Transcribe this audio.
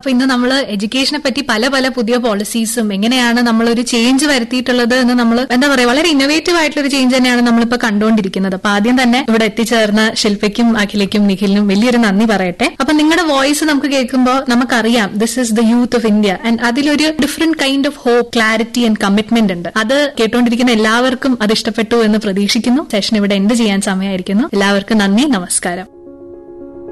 അപ്പൊ ഇന്ന് നമ്മൾ എഡ്യൂക്കേഷനെ പറ്റി പല പല പുതിയ പോളിസീസും എങ്ങനെയാണ് നമ്മളൊരു ചേഞ്ച് വരുത്തിയിട്ടുള്ളത് എന്ന് നമ്മൾ എന്താ പറയാ വളരെ ഇന്നോവേറ്റീവ് ആയിട്ടുള്ള ഒരു ചേഞ്ച് തന്നെയാണ് നമ്മളിപ്പോ കണ്ടുകൊണ്ടിരിക്കുന്നത്. അപ്പൊ ആദ്യം തന്നെ ഇവിടെ എത്തിച്ചേർന്ന ശില്പയ്ക്കും അഖിലയ്ക്കും നിഖിലിനും വലിയൊരു നന്ദി പറയട്ടെ. അപ്പൊ നിങ്ങളുടെ വോയിസ് നമുക്ക് കേൾക്കുമ്പോൾ നമുക്കറിയാം this is the youth of India and അതിലൊരു different kind of hope, clarity and commitment ഉണ്ട്. അത് കേട്ടുകൊണ്ടിരിക്കുന്ന എല്ലാവർക്കും അത് ഇഷ്ടപ്പെട്ടു എന്ന് പ്രതീക്ഷിക്കുന്നു. സെഷൻ ഇവിടെ എൻഡ് ചെയ്യാൻ സമയമായിരിക്കുന്നു. എല്ലാവർക്കും നന്ദി, നമസ്കാരം.